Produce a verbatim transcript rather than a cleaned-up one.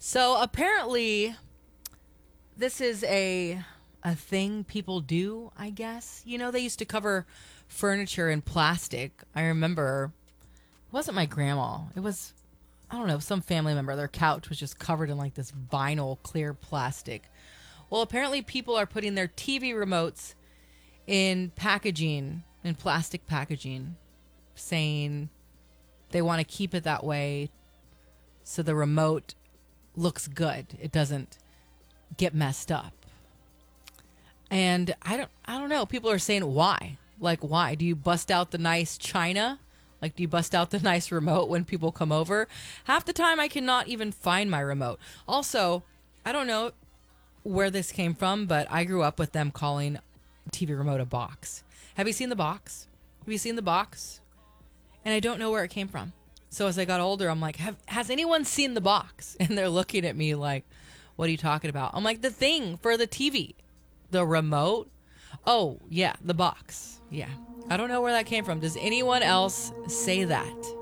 So apparently, this is a a thing people do, I guess. You know, they used to cover furniture in plastic. I remember it wasn't my grandma. It was I don't know, some family member. Their couch was just covered in like this vinyl clear plastic. Well, apparently people are putting their T V remotes in packaging, in plastic packaging, saying they want to keep it that way so the remote looks good. It doesn't get messed up. And I don't I don't know. People are saying why? Like why? Do you bust out the nice china? Like do you bust out the nice remote when people come over? Half the time I cannot even find my remote. Also, I don't know where this came from, but I grew up with them calling T V remote a box. Have you seen the box? Have you seen the box? And I don't know where it came from. So as I got older, I'm like, Have, has anyone seen the box? And they're looking at me like, what are you talking about? I'm like, the thing for the T V. The remote? Oh, yeah, the box. Yeah. I don't know where that came from. Does anyone else say that?